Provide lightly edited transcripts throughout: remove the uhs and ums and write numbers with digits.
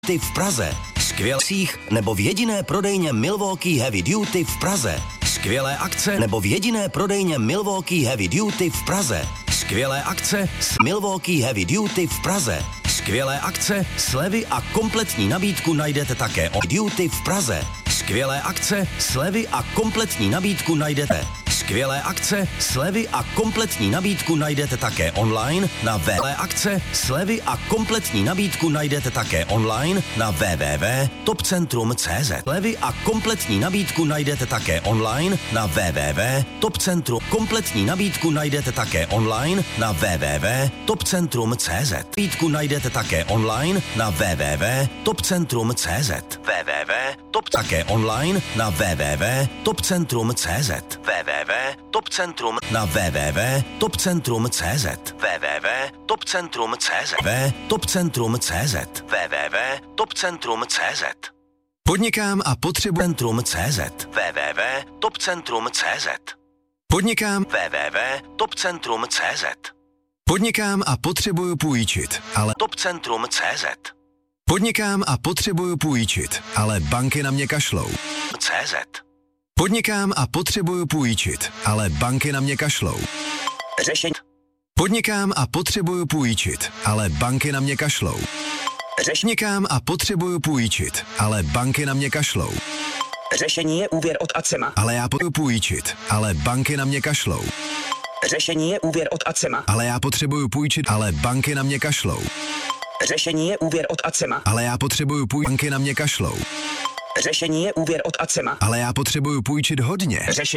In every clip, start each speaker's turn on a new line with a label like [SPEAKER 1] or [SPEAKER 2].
[SPEAKER 1] Ty v Praze. Skvělých nebo v jediné prodejně Milwaukee Heavy Duty v Praze. Skvělé akce nebo v jediné prodejně Milwaukee Heavy Duty v Praze. Skvělé akce s Milwaukee Heavy Duty v Praze. Skvělé akce, slevy a kompletní nabídku najdete také o Duty v Praze. Skvělé akce, slevy a kompletní nabídku najdete. Skvělé akce, slevy a kompletní nabídku najdete také online na akce, slevy a kompletní nabídku najdete také online na www.topcentrum.cz. Slevy a kompletní nabídku najdete také online na www.topcentrum. Kompletní nabídku najdete také online na www.topcentrum.cz. Nabídku najdete také online na www.topcentrum.cz. www.top také online na www.topcentrum.cz. www.topcentrum na www.topcentrum.cz. www.topcentrum.cz. www.topcentrum.cz. www.topcentrum.cz.
[SPEAKER 2] Podnikám a potřebuji
[SPEAKER 1] Centrum.cz. www.topcentrum.cz.
[SPEAKER 2] Podnikám
[SPEAKER 1] www.topcentrum.cz.
[SPEAKER 2] Podnikám a potřebuju půjčit, ale
[SPEAKER 1] Topcentrum.cz.
[SPEAKER 2] Podnikám a potřebuju půjčit, ale banky na mě kašlou.
[SPEAKER 1] CZ.
[SPEAKER 2] Podnikám a potřebuju půjčit, ale banky na mě kašlou.
[SPEAKER 1] Řešení.
[SPEAKER 2] Podnikám a potřebuju půjčit, ale banky na mě kašlou. Podnikám a potřebuju půjčit, ale banky na mě kašlou.
[SPEAKER 1] Řešení je úvěr od Acema.
[SPEAKER 2] Ale já potřebuju půjčit, ale banky na mě kašlou.
[SPEAKER 1] Řešení je úvěr od Acema.
[SPEAKER 2] Ale já potřebuju půjčit, ale banky na mě kašlou.
[SPEAKER 1] Řešení je úvěr od Acema.
[SPEAKER 2] Ale já potřebuju půjčit, banky na mě kašlou.
[SPEAKER 1] Řešení je úvěr od Acema.
[SPEAKER 2] Ale já potřebuju půjčit hodně.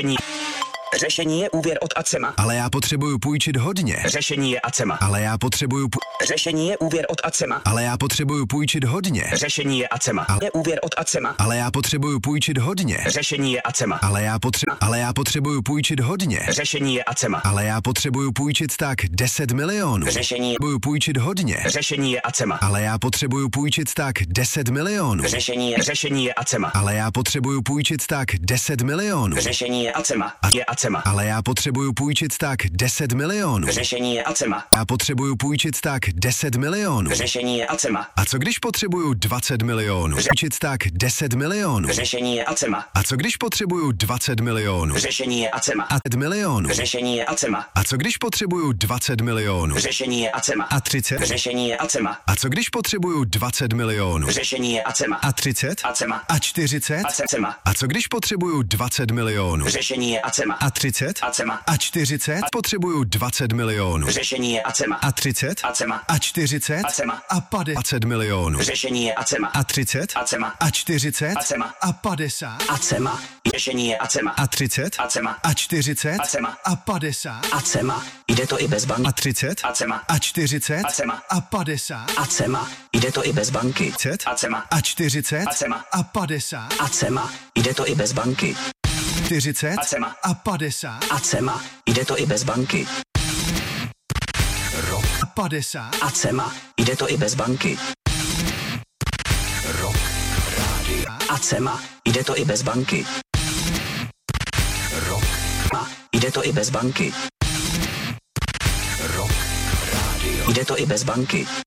[SPEAKER 1] Řešení je úvěr od Acema.
[SPEAKER 2] Ale já potřebuju půjčit hodně.
[SPEAKER 1] Řešení je Acema.
[SPEAKER 2] Ale já potřebuju
[SPEAKER 1] Řešení je úvěr od Acema.
[SPEAKER 2] Ale já potřebuju půjčit hodně.
[SPEAKER 1] Řešení je Acema. Je úvěr od Acema.
[SPEAKER 2] Ale já potřebuju půjčit hodně.
[SPEAKER 1] Řešení je Acema.
[SPEAKER 2] Ale já potřebuju půjčit hodně.
[SPEAKER 1] Řešení je Acema.
[SPEAKER 2] Ale já potřebuju půjčit tak 10 milionů.
[SPEAKER 1] Řešení je
[SPEAKER 2] Potřebuju půjčit hodně.
[SPEAKER 1] Řešení je Acema.
[SPEAKER 2] Ale já potřebuju půjčit tak 10 milionů.
[SPEAKER 1] Řešení je Acema.
[SPEAKER 2] Ale já potřebuju půjčit tak 10 milionů.
[SPEAKER 1] Řešení je Acema. Je Acema.
[SPEAKER 2] Ale já potřebuju půjčit tak 10 milionů.
[SPEAKER 1] Řešení je Acema.
[SPEAKER 2] Já potřebuju půjčit tak 10 milionů.
[SPEAKER 1] Řešení je Acema.
[SPEAKER 2] A co když potřebuju 20 milionů? Půjčit tak 10 milionů.
[SPEAKER 1] Řešení je Acema.
[SPEAKER 2] A co když potřebuju 20 milionů?
[SPEAKER 1] Řešení je Acema.
[SPEAKER 2] A 10 milionů.
[SPEAKER 1] Řešení je Acema.
[SPEAKER 2] A co když potřebuju 20 milionů?
[SPEAKER 1] Řešení je Acema.
[SPEAKER 2] A 30?
[SPEAKER 1] Řešení je Acema.
[SPEAKER 2] A co když potřebuju 20 milionů?
[SPEAKER 1] Řešení je Acema.
[SPEAKER 2] A 30?
[SPEAKER 1] Acema.
[SPEAKER 2] A 40?
[SPEAKER 1] Acema.
[SPEAKER 2] A co když potřebuju 20 milionů?
[SPEAKER 1] Řešení je Acema.
[SPEAKER 2] A 30?
[SPEAKER 1] Acema.
[SPEAKER 2] A 40? Potřebuju 20 milionů.
[SPEAKER 1] Řešení je Acema.
[SPEAKER 2] A 30?
[SPEAKER 1] Acema.
[SPEAKER 2] A 40?
[SPEAKER 1] Acema.
[SPEAKER 2] A 50 milionů.
[SPEAKER 1] Řešení je Acema.
[SPEAKER 2] A 30?
[SPEAKER 1] Acema.
[SPEAKER 2] A 40?
[SPEAKER 1] Acema.
[SPEAKER 2] A 50?
[SPEAKER 1] Acema. Řešení je Acema.
[SPEAKER 2] A 30?
[SPEAKER 1] Acema.
[SPEAKER 2] A 40?
[SPEAKER 1] Acema.
[SPEAKER 2] A 50?
[SPEAKER 1] Acema. Jde to i bez banky.
[SPEAKER 2] A 30?
[SPEAKER 1] Acema.
[SPEAKER 2] A 40?
[SPEAKER 1] Acema.
[SPEAKER 2] A 50?
[SPEAKER 1] Acema. Jde to i bez banky.
[SPEAKER 2] 30?
[SPEAKER 1] Acema.
[SPEAKER 2] A 40?
[SPEAKER 1] Acema.
[SPEAKER 2] A 50?
[SPEAKER 1] Acema. Jde to i bez banky.
[SPEAKER 2] 40?
[SPEAKER 1] Acema.
[SPEAKER 2] A 50?
[SPEAKER 1] Acema. Jde to i bez banky.
[SPEAKER 2] Rok. A 50?
[SPEAKER 1] Acema. Jde to i bez banky.
[SPEAKER 2] Rok. Rádio.
[SPEAKER 1] Acema. Jde to i bez banky.
[SPEAKER 2] Rok.
[SPEAKER 1] Jde to i bez banky.
[SPEAKER 2] Rok. Rádio.
[SPEAKER 1] Jde to i bez banky.